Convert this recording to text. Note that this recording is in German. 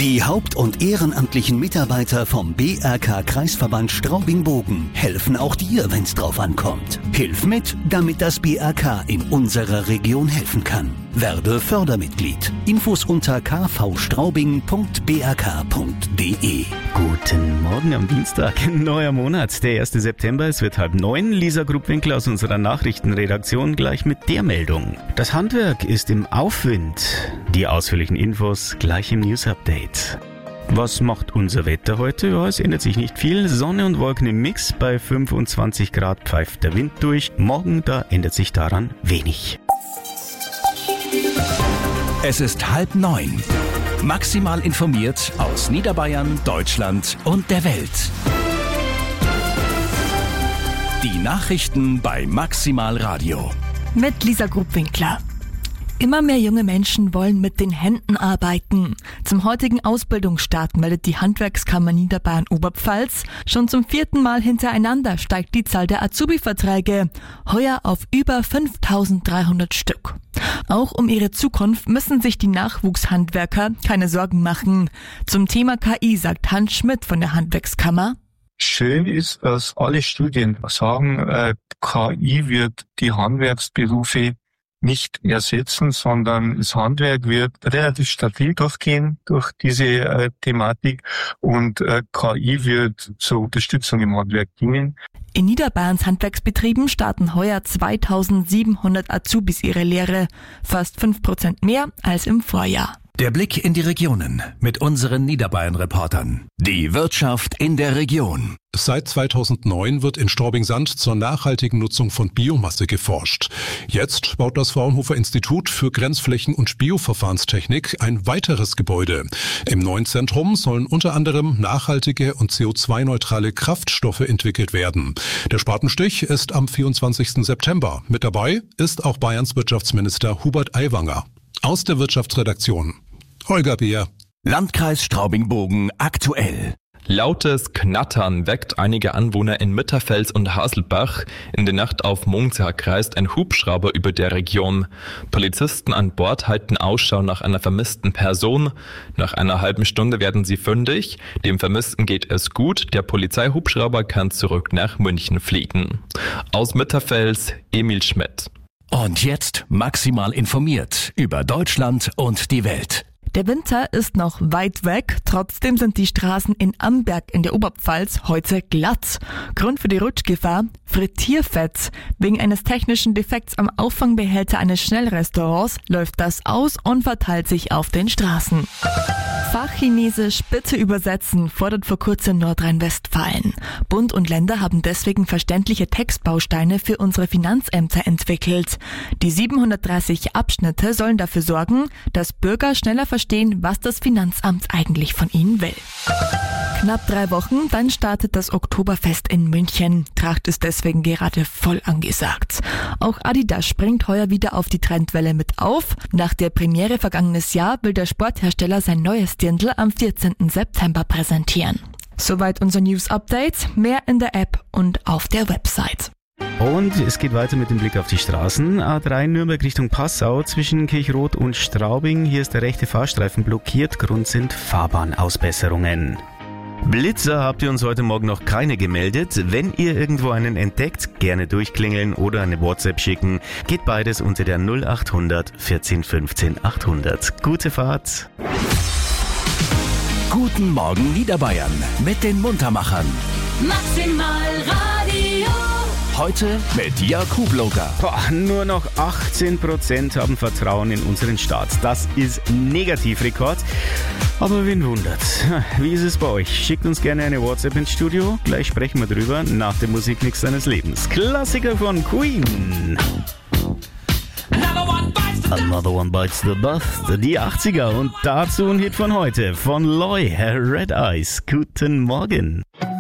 Die haupt- und ehrenamtlichen Mitarbeiter vom BRK Kreisverband Straubing-Bogen helfen auch dir, wenn's drauf ankommt. Hilf mit, damit das BRK in unserer Region helfen kann. Werde Fördermitglied. Infos unter kvstraubing.brk.de. Guten Morgen am Dienstag, neuer Monat, der 1. September, es wird 8:30. Lisa Grubwinkler aus unserer Nachrichtenredaktion gleich mit der Meldung. Das Handwerk ist im Aufwind. Die ausführlichen Infos gleich im News-Update. Was macht unser Wetter heute? Ja, es ändert sich nicht viel. Sonne und Wolken im Mix. Bei 25 Grad pfeift der Wind durch. Morgen, da ändert sich daran wenig. Es ist 8:30. Maximal informiert aus Niederbayern, Deutschland und der Welt. Die Nachrichten bei Maximal Radio. Mit Lisa Grubwinkler. Immer mehr junge Menschen wollen mit den Händen arbeiten. Zum heutigen Ausbildungsstart meldet die Handwerkskammer Niederbayern-Oberpfalz. Schon zum 4. Mal hintereinander steigt die Zahl der Azubi-Verträge. Heuer auf über 5.300 Stück. Auch um ihre Zukunft müssen sich die Nachwuchshandwerker keine Sorgen machen. Zum Thema KI sagt Hans Schmidt von der Handwerkskammer: Schön ist, dass alle Studien sagen, KI wird die Handwerksberufe nicht ersetzen, sondern das Handwerk wird relativ stabil durchgehen durch diese Thematik und KI wird zur Unterstützung im Handwerk dienen. In Niederbayerns Handwerksbetrieben starten heuer 2.700 Azubis ihre Lehre, fast 5% mehr als im Vorjahr. Der Blick in die Regionen mit unseren Niederbayern-Reportern. Die Wirtschaft in der Region. Seit 2009 wird in Straubing-Sand zur nachhaltigen Nutzung von Biomasse geforscht. Jetzt baut das Fraunhofer Institut für Grenzflächen- und Bioverfahrenstechnik ein weiteres Gebäude. Im neuen Zentrum sollen unter anderem nachhaltige und CO2-neutrale Kraftstoffe entwickelt werden. Der Spatenstich ist am 24. September. Mit dabei ist auch Bayerns Wirtschaftsminister Hubert Aiwanger. Aus der Wirtschaftsredaktion Holger Beer. Landkreis Straubing-Bogen aktuell. Lautes Knattern weckt einige Anwohner in Mitterfels und Haselbach. In der Nacht auf Montag kreist ein Hubschrauber über der Region. Polizisten an Bord halten Ausschau nach einer vermissten Person. Nach einer halben Stunde werden sie fündig. Dem Vermissten geht es gut. Der Polizeihubschrauber kann zurück nach München fliegen. Aus Mitterfels, Emil Schmidt. Und jetzt maximal informiert über Deutschland und die Welt. Der Winter ist noch weit weg, trotzdem sind die Straßen in Amberg in der Oberpfalz heute glatt. Grund für die Rutschgefahr: Frittierfett. Wegen eines technischen Defekts am Auffangbehälter eines Schnellrestaurants läuft das aus und verteilt sich auf den Straßen. Fachchinesisch bitte übersetzen, fordert vor kurzem Nordrhein-Westfalen. Bund und Länder haben deswegen verständliche Textbausteine für unsere Finanzämter entwickelt. Die 730 Abschnitte sollen dafür sorgen, dass Bürger schneller verstehen, was das Finanzamt eigentlich von ihnen will. Knapp 3 Wochen, dann startet das Oktoberfest in München. Tracht ist deswegen gerade voll angesagt. Auch Adidas springt heuer wieder auf die Trendwelle mit auf. Nach der Premiere vergangenes Jahr will der Sporthersteller sein neues Dirndl am 14. September präsentieren. Soweit unser News-Update. Mehr in der App und auf der Website. Und es geht weiter mit dem Blick auf die Straßen. A3 Nürnberg Richtung Passau zwischen Kirchroth und Straubing. Hier ist der rechte Fahrstreifen blockiert. Grund sind Fahrbahnausbesserungen. Blitzer habt ihr uns heute Morgen noch keine gemeldet. Wenn ihr irgendwo einen entdeckt, gerne durchklingeln oder eine WhatsApp schicken. Geht beides unter der 0800 14 15 800. Gute Fahrt. Guten Morgen Niederbayern mit den Muntermachern. Maximal Radio. Heute mit Jörg Hubloger. Nur noch 18% haben Vertrauen in unseren Staat. Das ist Negativrekord. Aber wen wundert's? Wie ist es bei euch? Schickt uns gerne eine WhatsApp ins Studio. Gleich sprechen wir drüber nach dem Musikmix deines Lebens. Klassiker von Queen. Another One Bites the Dust. Die 80er und dazu ein Hit von heute von Loy, Red Eyes. Guten Morgen.